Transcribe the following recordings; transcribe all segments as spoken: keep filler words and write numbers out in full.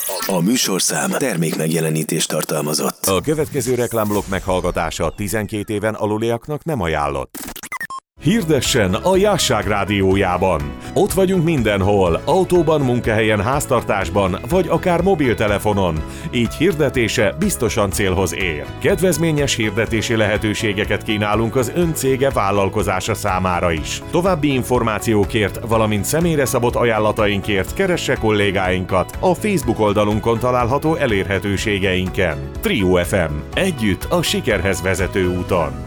A műsorszám termék megjelenítést tartalmazott. A következő reklámblokk meghallgatása tizenkét éven aluliaknak nem ajánlott. Hirdessen a Jásság rádiójában. Ott vagyunk mindenhol, autóban, munkahelyen, háztartásban, vagy akár mobiltelefonon. Így hirdetése biztosan célhoz ér. Kedvezményes hirdetési lehetőségeket kínálunk az ön cége vállalkozása számára is. További információkért, valamint személyre szabott ajánlatainkért keresse kollégáinkat a Facebook oldalunkon található elérhetőségeinken. Trio ef em. Együtt a sikerhez vezető úton.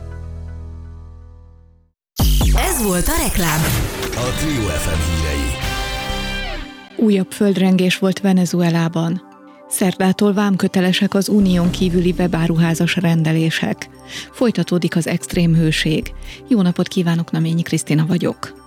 Ez volt a reklám. A Trio ef em hírei. Újabb földrengés volt Venezuelában. Szerdától vámkötelesek az unión kívüli webáruházas rendelések. Folytatódik az extrém hőség. Jó napot kívánok, Naményi Krisztina vagyok.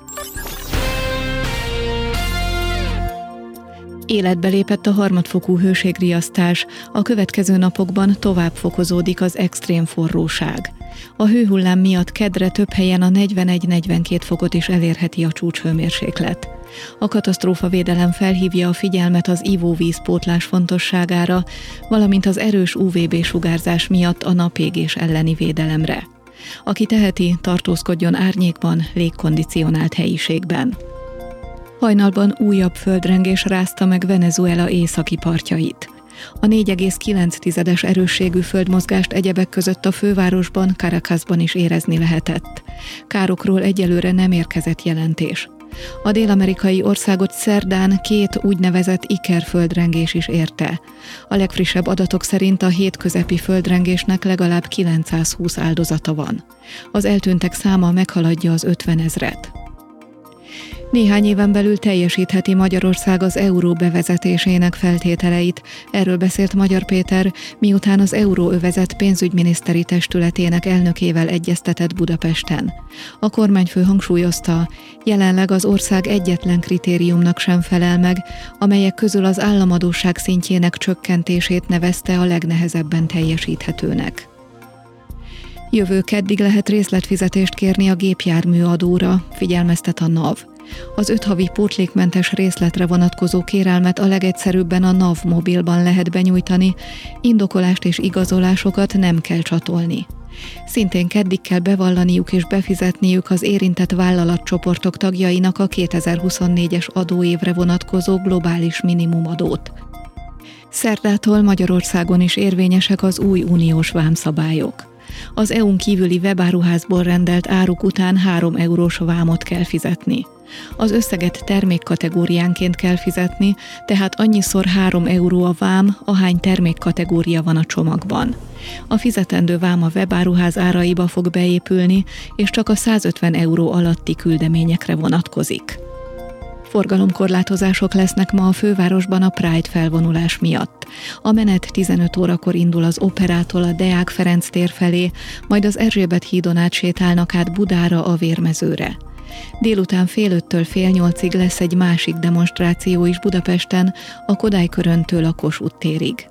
Életbe lépett a harmadfokú hőségriasztás, a következő napokban tovább fokozódik az extrém forróság. A hőhullám miatt keddre több helyen a negyvenegy-negyvenkét fokot is elérheti a csúcshőmérséklet. A katasztrófavédelem felhívja a figyelmet az ivóvízpótlás fontosságára, valamint az erős ú vé bé sugárzás miatt a napégés elleni védelemre. Aki teheti, tartózkodjon árnyékban, légkondicionált helyiségben. Hajnalban újabb földrengés rázta meg Venezuela északi partjait. A négy egész kilenc erősségű földmozgást egyebek között a fővárosban, Caracasban is érezni lehetett. Károkról egyelőre nem érkezett jelentés. A dél-amerikai országot szerdán két úgynevezett ikerföldrengés is érte. A legfrissebb adatok szerint a hétközepi földrengésnek legalább kilencszázhúsz áldozata van. Az eltűntek száma meghaladja az ötvenezret. Néhány éven belül teljesítheti Magyarország az euró bevezetésének feltételeit. Erről beszélt Magyar Péter, miután az euróövezet pénzügyminiszteri testületének elnökével egyeztetett Budapesten. A kormányfő hangsúlyozta, jelenleg az ország egyetlen kritériumnak sem felel meg, amelyek közül az államadósság szintjének csökkentését nevezte a legnehezebben teljesíthetőnek. Jövő keddig lehet részletfizetést kérni a gépjármű adóra, figyelmeztet a NAV. Az öt havi pótlékmentes részletre vonatkozó kérelmet a legegyszerűbben a NAV mobilban lehet benyújtani, indokolást és igazolásokat nem kell csatolni. Szintén keddig kell bevallaniuk és befizetniük az érintett vállalatcsoportok tagjainak a kétezer-huszonnégyes adóévre vonatkozó globális minimumadót. Szerdától Magyarországon is érvényesek az új uniós vámszabályok. Az é u-n kívüli webáruházból rendelt áruk után három eurós vámot kell fizetni. Az összeget termékkategóriánként kell fizetni, tehát annyiszor három euró a vám, ahány termékkategória van a csomagban. A fizetendő vám a webáruház áraiba fog beépülni, és csak a százötven euró alatti küldeményekre vonatkozik. Forgalomkorlátozások lesznek ma a fővárosban a Pride felvonulás miatt. A menet tizenöt órakor indul az Operától a Deák Ferenc tér felé, majd az Erzsébet hídon át sétálnak át Budára a Vérmezőre. Délután fél öttől fél nyolcig lesz egy másik demonstráció is Budapesten, a Kodály-köröntől a Kossuth térig.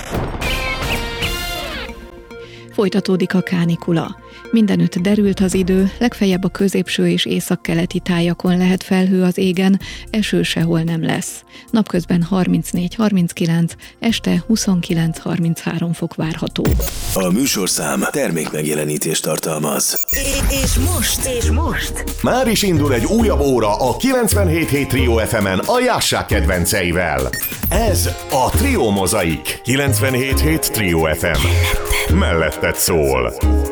Folytatódik a kánikula. Mindenütt derült az idő, legfeljebb a középső és északkeleti tájakon lehet felhő az égen, eső sehol nem lesz. Napközben harmincnégy harminckilenc, este huszonkilenc harminchárom fok várható. A műsorszám termék megjelenítést tartalmaz. És most, és most. Már is indul egy újabb óra a kilencvenhét hét Trio ef emen a Jásság kedvenceivel. Ez a Trio Mozaik. kilencvenhét hét Trio ef em. Melletted szól.